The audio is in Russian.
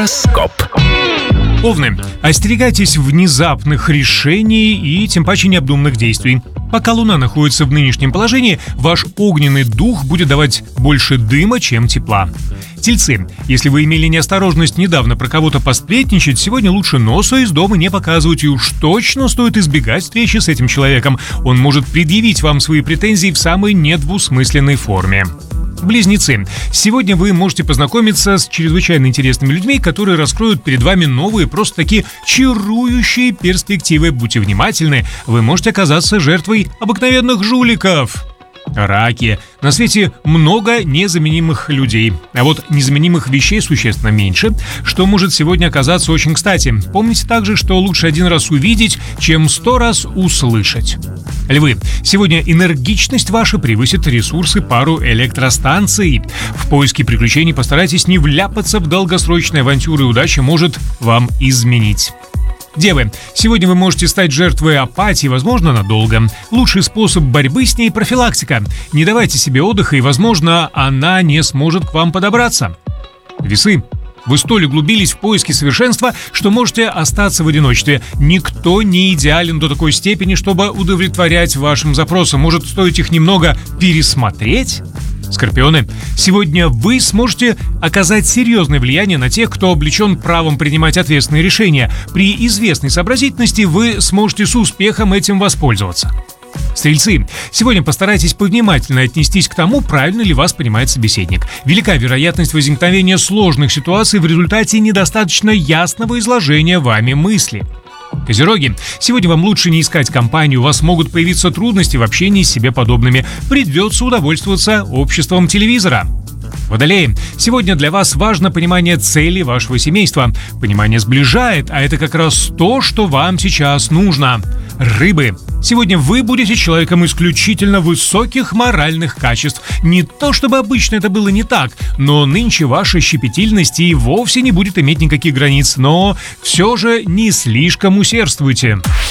Гороскоп. Овны, остерегайтесь внезапных решений и тем паче необдуманных действий. Пока Луна находится в нынешнем положении, ваш огненный дух будет давать больше дыма, чем тепла. Тельцы, если вы имели неосторожность недавно про кого-то посплетничать, сегодня лучше носа из дома не показывать, и уж точно стоит избегать встречи с этим человеком. Он может предъявить вам свои претензии в самой недвусмысленной форме. Близнецы, сегодня вы можете познакомиться с чрезвычайно интересными людьми, которые раскроют перед вами новые, просто такие чарующие перспективы. Будьте внимательны, вы можете оказаться жертвой обыкновенных жуликов. Раки. На свете много незаменимых людей, а вот незаменимых вещей существенно меньше, что может сегодня оказаться очень кстати. Помните также, что лучше один раз увидеть, чем 100 раз услышать. Львы. Сегодня энергичность ваша превысит ресурсы пару электростанций. В поиске приключений постарайтесь не вляпаться в долгосрочные авантюры, удача может вам изменить. Девы, сегодня вы можете стать жертвой апатии, возможно, надолго. Лучший способ борьбы с ней – профилактика. Не давайте себе отдыха, и, возможно, она не сможет к вам подобраться. Весы. Вы столь углубились в поиски совершенства, что можете остаться в одиночестве. Никто не идеален до такой степени, чтобы удовлетворять вашим запросам. Может, стоит их немного пересмотреть? Скорпионы, сегодня вы сможете оказать серьезное влияние на тех, кто облечен правом принимать ответственные решения. При известной сообразительности вы сможете с успехом этим воспользоваться. Стрельцы, сегодня постарайтесь повнимательно отнестись к тому, правильно ли вас понимает собеседник. Велика вероятность возникновения сложных ситуаций в результате недостаточно ясного изложения вами мысли. Козероги, сегодня вам лучше не искать компанию, у вас могут появиться трудности в общении с себе подобными. Придется удовольствоваться обществом телевизора. Водолеи, сегодня для вас важно понимание цели вашего семейства. Понимание сближает, а это как раз то, что вам сейчас нужно. Рыбы, сегодня вы будете человеком исключительно высоких моральных качеств. Не то чтобы обычно это было не так, но нынче ваша щепетильность и вовсе не будет иметь никаких границ. Но все же не слишком усердствуйте.